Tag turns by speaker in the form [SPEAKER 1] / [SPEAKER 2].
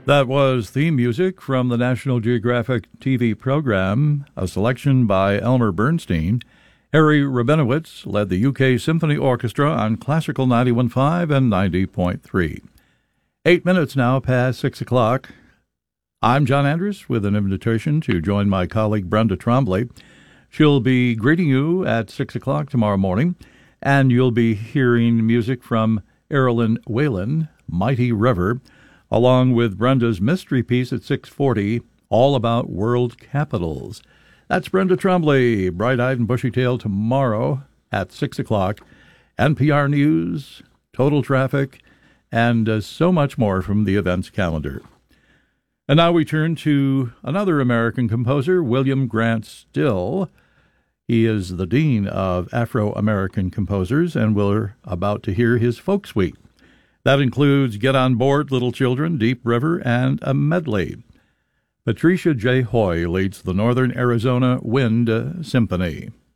[SPEAKER 1] That was theme music from the National Geographic TV program, a selection by Elmer Bernstein. Harry Rabinowitz led the UK Symphony Orchestra on Classical 91.5 and 90.3. 8 minutes now past 6 o'clock. I'm John Andrews with an invitation to join my colleague Brenda Trombley. She'll be greeting you at 6 o'clock tomorrow morning, and you'll be hearing music from Erilyn Whalen, Mighty River, along with Brenda's mystery piece at 6:40, all about world capitals. That's Brenda Trombley, bright-eyed and bushy-tailed tomorrow at 6 o'clock. NPR News, Total Traffic, and so much more from the events calendar. And now we turn to another American composer, William Grant Still. He is the Dean of Afro-American Composers, and we're about to hear his folk suite. That includes Get On Board, Little Children, Deep River, and a medley. Patricia J. Hoy leads the Northern Arizona Wind Symphony.